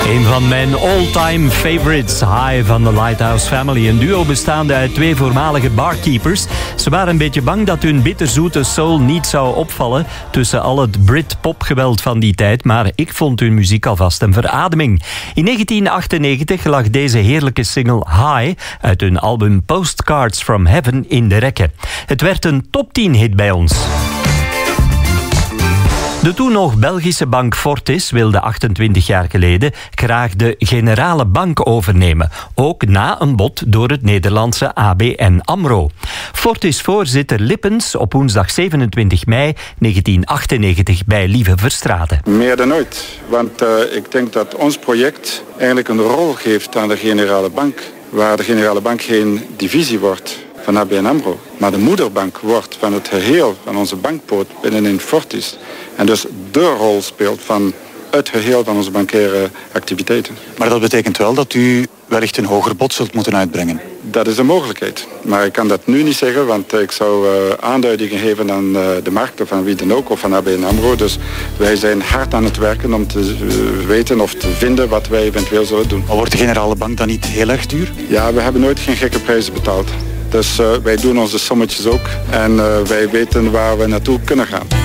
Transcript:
Een van mijn all-time favorites, High van de Lighthouse Family. Een duo bestaande uit 2 voormalige barkeepers. Ze waren een beetje bang dat hun bitterzoete soul niet zou opvallen tussen al het Brit-popgeweld van die tijd, maar ik vond hun muziek alvast een verademing. In 1998 lag deze heerlijke single High uit hun album Postcards from Heaven in de rekken. Het werd een top 10 hit bij ons. De toen nog Belgische bank Fortis wilde 28 jaar geleden graag de Generale Bank overnemen. Ook na een bod door het Nederlandse ABN AMRO. Fortis-voorzitter Lippens op woensdag 27 mei 1998 bij Lieve Verstraeten. Meer dan ooit. Want ik denk dat ons project eigenlijk een rol geeft aan de Generale Bank. Waar de Generale Bank geen divisie wordt van ABN AMRO, maar de moederbank wordt van het geheel van onze bankpoot binnenin Fortis. En dus de rol speelt van het geheel van onze bankaire activiteiten. Maar dat betekent wel dat u wellicht een hoger bod zult moeten uitbrengen. Dat is een mogelijkheid. Maar ik kan dat nu niet zeggen, want ik zou aanduidingen geven aan de markten van wie dan ook of van ABN AMRO. Dus wij zijn hard aan het werken om te weten of te vinden wat wij eventueel zullen doen. Maar wordt de Generale Bank dan niet heel erg duur? Ja, we hebben nooit geen gekke prijzen betaald. Dus wij doen onze sommetjes ook en wij weten waar we naartoe kunnen gaan.